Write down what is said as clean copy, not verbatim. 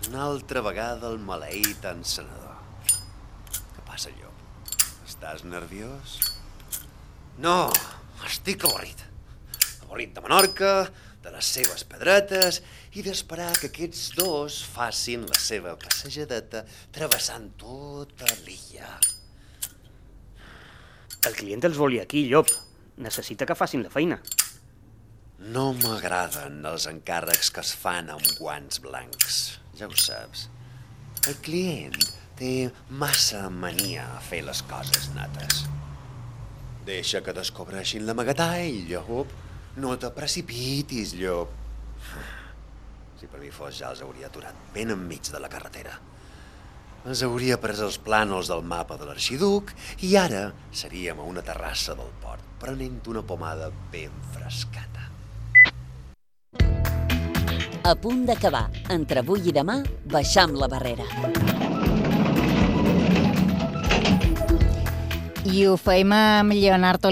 Una altra vegada el maleït encenedor. Què passa, llop? Estàs nerviós? No, estic avorrit. Avorrit de Menorca, de les seves pedretes i d'esperar que aquests dos facin la seva passejadeta travessant tota l'illa. El client els volia aquí, llop. Necessita que facin la feina. No m'agraden els encàrrecs que es fan amb guants blancs. Ja ho saps. El client té massa mania a fer les coses nates. Deixa que descobreixin l'amagatall, llop. No te precipitis, llop. Si per mi fos ja els hauria aturat ben enmig de la carretera. Els hauria pres els plànols del mapa de l'arxiduc i ara seríem a una terrassa del port, prenent una pomada ben frescata. A punt d'acabar. Entre avui i demà, baixam la barrera. I ho feim amb Leonardo